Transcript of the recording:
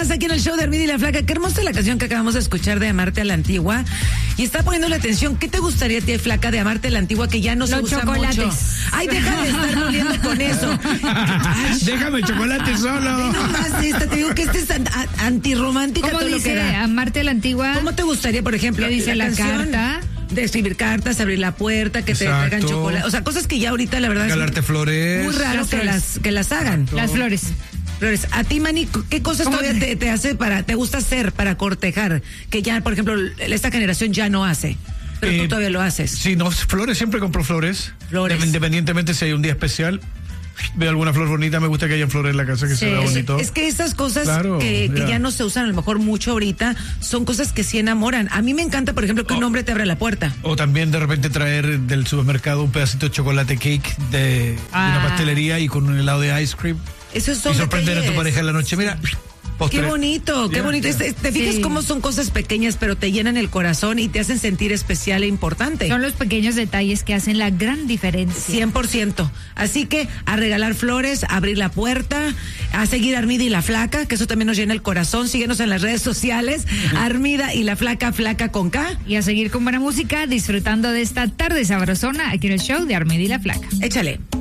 más aquí en el show de Armida y la Flaca. Qué hermosa la canción que acabamos de escuchar de Amarte a la Antigua. Y está poniendo la atención. ¿Qué te gustaría a ti, Flaca, de Amarte a la Antigua que ya no se usa mucho? Ay, deja de estar moliendo con eso. Ay, déjame el chocolate solo. No más esta, te digo que este es antirromántica. ¿Cómo todo dice lo que da. Amarte a la Antigua? ¿Cómo te gustaría, por ejemplo, ¿Qué dice la carta? De escribir cartas, abrir la puerta, que Exacto. te traigan chocolate. O sea, cosas que ya ahorita, la verdad, Regalarte flores. muy raro que las hagan. Exacto. Las flores. Flores, a ti, Manny, ¿qué cosas todavía te gusta hacer para cortejar? Que ya, por ejemplo, esta generación ya no hace. Pero tú todavía lo haces. Sí, no, flores, siempre compro flores. Flores. Independientemente si hay un día especial. Veo alguna flor bonita, me gusta que haya flores en la casa, que se vea bonito. Es que esas cosas Claro, que ya no se usan a lo mejor mucho ahorita, son cosas que sí enamoran. A mí me encanta, por ejemplo, que un hombre te abra la puerta. O también de repente traer del supermercado un pedacito de chocolate cake de una pastelería y con un helado de ice cream. Eso son y sorprender detalles. a tu pareja en la noche. Mira, postre. Qué bonito, qué bonito. ¿Te fijas cómo son cosas pequeñas, pero te llenan el corazón y te hacen sentir especial e importante? Son los pequeños detalles que hacen la gran diferencia. 100%. Así que a regalar flores, a abrir la puerta, a seguir a Armida y la Flaca, que eso también nos llena el corazón. Síguenos en las redes sociales, Armida y la Flaca, Flaca con K. Y a seguir con buena música, disfrutando de esta tarde sabrosona aquí en el show de Armida y la Flaca. Échale.